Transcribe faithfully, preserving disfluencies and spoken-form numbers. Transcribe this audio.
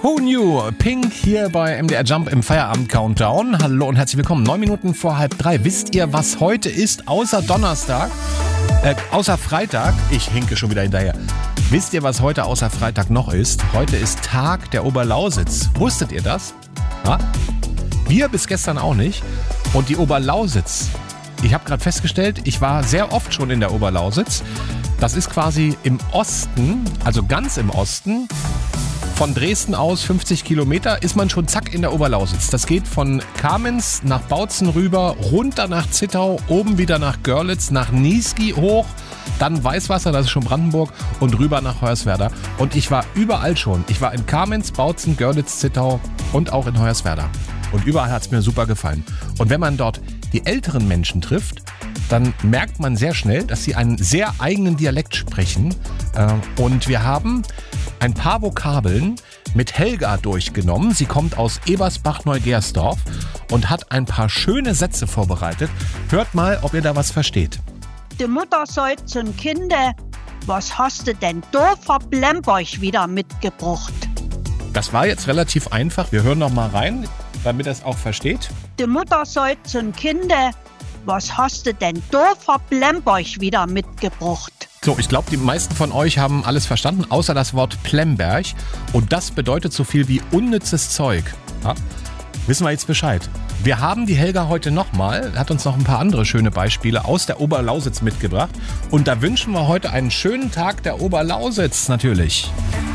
Who knew? Pink hier bei M D R Jump im Feierabend-Countdown. Hallo und herzlich willkommen. Neun Minuten vor halb drei. Wisst ihr, was heute ist, außer Donnerstag? Äh, außer Freitag. Ich hinke schon wieder hinterher. Wisst ihr, was heute außer Freitag noch ist? Heute ist Tag der Oberlausitz. Wusstet ihr das? Ja? Wir bis gestern auch nicht. Und die Oberlausitz, ich habe gerade festgestellt, ich war sehr oft schon in der Oberlausitz. Das ist quasi im Osten, also ganz im Osten. Von Dresden aus fünfzig Kilometer ist man schon zack in der Oberlausitz. Das geht von Kamenz nach Bautzen rüber, runter nach Zittau, oben wieder nach Görlitz, nach Niesky hoch, dann Weißwasser, das ist schon Brandenburg, und rüber nach Hoyerswerda. Und ich war überall schon. Ich war in Kamenz, Bautzen, Görlitz, Zittau und auch in Hoyerswerda. Und überall hat es mir super gefallen. Und wenn man dort die älteren Menschen trifft, dann merkt man sehr schnell, dass sie einen sehr eigenen Dialekt sprechen. Und wir haben ein paar Vokabeln mit Helga durchgenommen. Sie kommt aus Ebersbach-Neugersdorf und hat ein paar schöne Sätze vorbereitet. Hört mal, ob ihr da was versteht. Die Mutter sagt zum Kinder, was hast du denn da für Blemberg wieder mitgebracht? Das war jetzt relativ einfach. Wir hören noch mal rein, damit ihr es auch versteht. Die Mutter sagt zum Kinder, was hast du denn da für Blemberg wieder mitgebracht? So, ich glaube, die meisten von euch haben alles verstanden, außer das Wort Plemberg. Und das bedeutet so viel wie unnützes Zeug. Ja? Wissen wir jetzt Bescheid. Wir haben die Helga heute nochmal, hat uns noch ein paar andere schöne Beispiele aus der Oberlausitz mitgebracht. Und da wünschen wir heute einen schönen Tag der Oberlausitz natürlich.